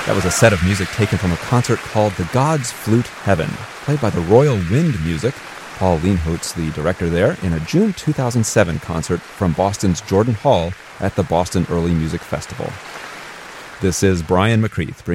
That was a set of music taken from a concert called The Gods Flute Heaven, played by the Royal Wind Music, Paul Leenhoutz, the director there, in a June 2007 concert from Boston's Jordan Hall at the Boston Early Music Festival. This is Brian McCreath,